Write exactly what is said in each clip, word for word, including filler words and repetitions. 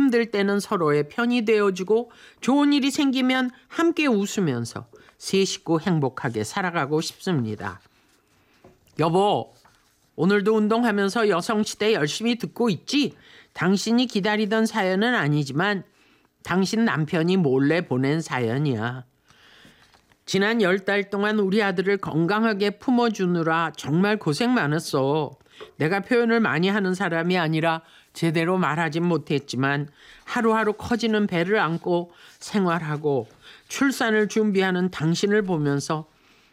힘들 때는 서로의 편이 되어주고 좋은 일이 생기면 함께 웃으면서 세 식구 행복하게 살아가고 싶습니다. 여보, 오늘도 운동하면서 여성시대 열심히 듣고 있지? 당신이 기다리던 사연은 아니지만 당신 남편이 몰래 보낸 사연이야. 지난 열 달 동안 우리 아들을 건강하게 품어주느라 정말 고생 많았어. 내가 표현을 많이 하는 사람이 아니라 제대로 말하진 못했지만 하루하루 커지는 배를 안고 생활하고 출산을 준비하는 당신을 보면서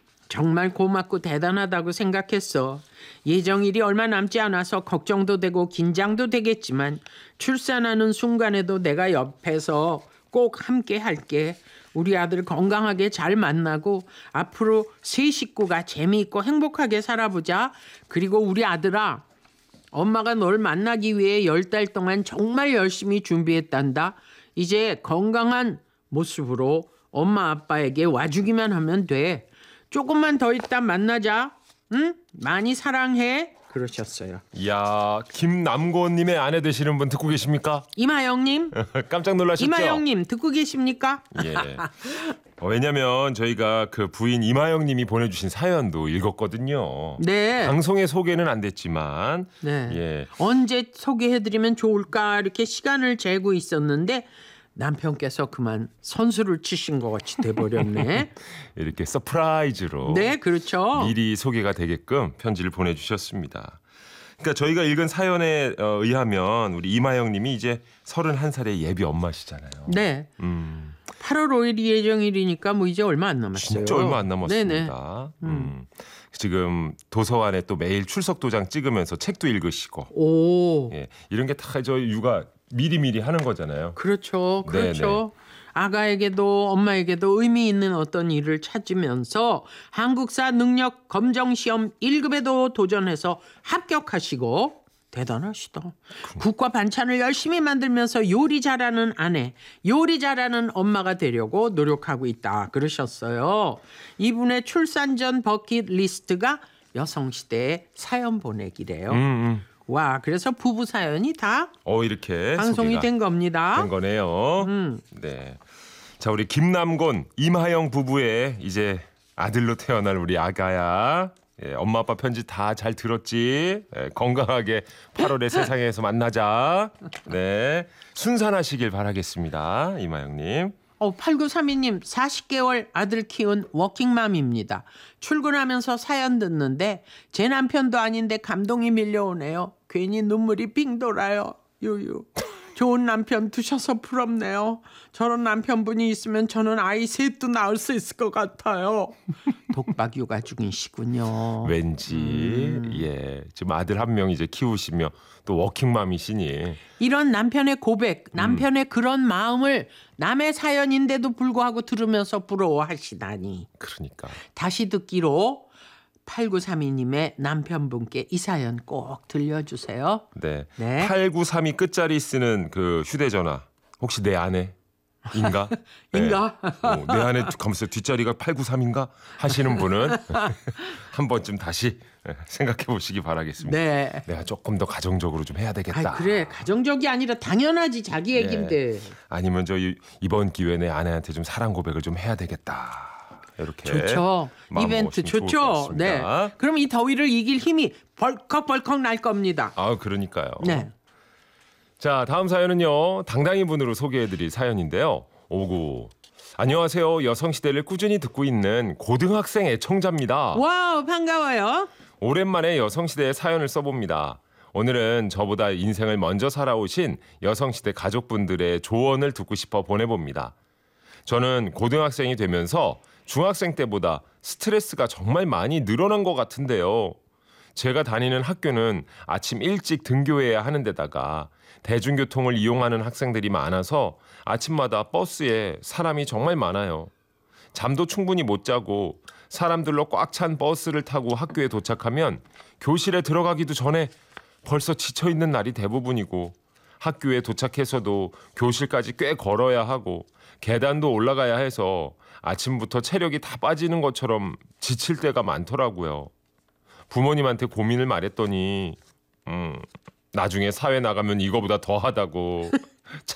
정말 고맙고 대단하다고 생각했어. 예정일이 얼마 남지 않아서 걱정도 되고 긴장도 되겠지만 출산하는 순간에도 내가 옆에서 꼭 함께 할게. 우리 아들 건강하게 잘 만나고 앞으로 세 식구가 재미있고 행복하게 살아보자. 그리고 우리 아들아, 엄마가 널 만나기 위해 열 달 동안 정말 열심히 준비했단다. 이제 건강한 모습으로 엄마 아빠에게 와주기만 하면 돼. 조금만 더 있다 만나자. 응? 많이 사랑해. 그러셨어요. 이야, 김남고님의 아내 되시는 분 듣고 계십니까? 이마영님. 깜짝 놀라셨죠? 이마영님 듣고 계십니까? 예. 어, 왜냐면 저희가 그 부인 이마영님이 보내주신 사연도 읽었거든요. 네. 방송에 소개는 안 됐지만 네. 예. 언제 소개해드리면 좋을까 이렇게 시간을 재고 있었는데 남편께서 그만 선수를 치신 것 같이 돼버렸네. 이렇게 서프라이즈로 네, 그렇죠. 미리 소개가 되게끔 편지를 보내주셨습니다. 그러니까 저희가 읽은 사연에 어, 의하면 우리 이마영님이 이제 서른한 살의 예비 엄마시잖아요. 네. 음. 팔월 오일이 예정일이니까 뭐 이제 얼마 안 남았어요. 진짜 얼마 안 남았습니다. 네네. 음. 음. 지금 도서관에 또 매일 출석 도장 찍으면서 책도 읽으시고 오. 예, 이런 게 다 저희 육아 미리미리 하는 거잖아요. 그렇죠. 그렇죠. 네네. 아가에게도 엄마에게도 의미 있는 어떤 일을 찾으면서 한국사 능력 검정 시험 일 급에도 도전해서 합격하시고 대단하시다. 국과 반찬을 열심히 만들면서 요리 잘하는 아내, 요리 잘하는 엄마가 되려고 노력하고 있다. 그러셨어요. 이분의 출산 전 버킷리스트가 여성시대에 사연 보내기래요. 음, 음. 와, 그래서 부부 사연이 다 어 이렇게 방송이 소개가 된 겁니다. 된 거네요. 음. 네. 자, 우리 김남곤, 임하영 부부의 이제 아들로 태어날 우리 아가야. 예, 엄마 아빠 편지 다 잘 들었지? 예, 건강하게 팔월에 세상에서 만나자. 네. 순산하시길 바라겠습니다. 이마영님. 어, 팔구삼이님 사십 개월 아들 키운 워킹맘입니다. 출근하면서 사연 듣는데 제 남편도 아닌데 감동이 밀려오네요. 괜히 눈물이 빙 돌아요. 유유. 좋은 남편 두셔서 부럽네요. 저런 남편분이 있으면 저는 아이 셋도 낳을 수 있을 것 같아요. 독박 육아 중이시군요. 왠지 음. 예 지금 아들 한 명 이제 키우시며 또 워킹맘이시니 이런 남편의 고백, 남편의 음. 그런 마음을 남의 사연인데도 불구하고 들으면서 부러워하시다니. 그러니까 다시 듣기로 팔구삼이님의 남편분께 이 사연 꼭 들려주세요. 네. 네. 팔구삼이 끝자리 쓰는 그 휴대전화 혹시 내 아내? 인가? 인가? 네. 어, 내 안에 가면서 뒷자리가 팔구삼인가 하시는 분은 한 번쯤 다시 생각해 보시기 바라겠습니다. 네. 내가 조금 더 가정적으로 좀 해야 되겠다. 아, 그래. 가정적이 아니라 당연하지. 자기 얘긴데. 네. 아니면 저 이번 기회에 내 아내한테 좀 사랑 고백을 좀 해야 되겠다. 이렇게 좋죠. 이벤트 좋죠. 네. 그럼 이 더위를 이길 힘이 벌컥벌컥 날 겁니다. 아, 그러니까요. 네. 자, 다음 사연은요. 당당히 분으로 소개해드릴 사연인데요. 오구. 안녕하세요. 여성시대를 꾸준히 듣고 있는 고등학생 애청자입니다. 와우, 반가워요. 오랜만에 여성시대에 사연을 써봅니다. 오늘은 저보다 인생을 먼저 살아오신 여성시대 가족분들의 조언을 듣고 싶어 보내봅니다. 저는 고등학생이 되면서 중학생 때보다 스트레스가 정말 많이 늘어난 것 같은데요. 제가 다니는 학교는 아침 일찍 등교해야 하는 데다가 대중교통을 이용하는 학생들이 많아서 아침마다 버스에 사람이 정말 많아요. 잠도 충분히 못 자고 사람들로 꽉 찬 버스를 타고 학교에 도착하면 교실에 들어가기도 전에 벌써 지쳐있는 날이 대부분이고 학교에 도착해서도 교실까지 꽤 걸어야 하고 계단도 올라가야 해서 아침부터 체력이 다 빠지는 것처럼 지칠 때가 많더라고요. 부모님한테 고민을 말했더니 음, 나중에 사회 나가면 이거보다 더하다고